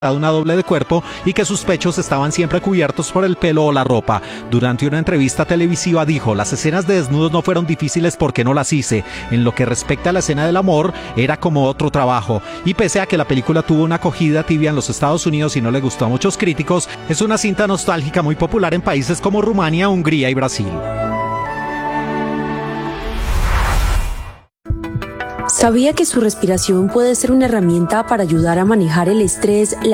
una doble de cuerpo y que sus pechos estaban siempre cubiertos por el pelo o la ropa. Durante una entrevista televisiva dijo: las escenas de desnudos no fueron difíciles porque no las hice. En lo que respecta a la escena del amor, era como otro trabajo. Y pese a que la película tuvo una acogida tibia en los Estados Unidos y no le gustó a muchos críticos, es una cinta nostálgica muy popular en países como Rumania, Hungría y Brasil. ¿Sabía que su respiración puede ser una herramienta para ayudar a manejar el estrés,